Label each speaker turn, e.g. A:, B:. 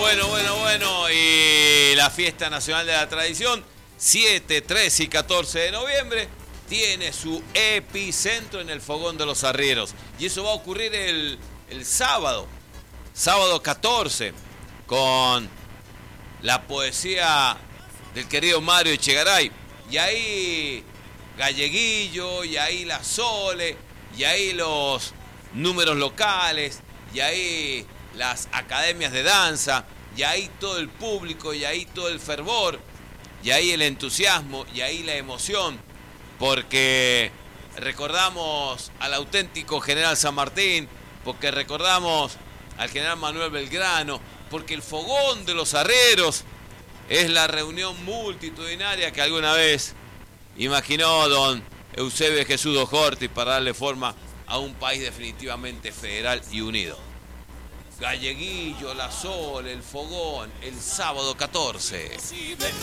A: Bueno. Y la Fiesta Nacional de la Tradición, 7, 13 y 14 de noviembre, tiene su epicentro en el Fogón de los Arrieros. Y eso va a ocurrir el sábado 14, con la poesía del querido Mario Echegaray. Y ahí Galleguillo, y ahí la Sole, y ahí los números locales, y ahí las academias de danza, y ahí todo el público, y ahí todo el fervor, y ahí el entusiasmo, y ahí la emoción, porque recordamos al auténtico general San Martín, porque recordamos al general Manuel Belgrano, porque el Fogón de los Arrieros es la reunión multitudinaria que alguna vez imaginó don Eusebio Jesús O'Horty para darle forma a un país definitivamente federal y unido. Galleguillo, la Sole, el Fogón, el sábado 14.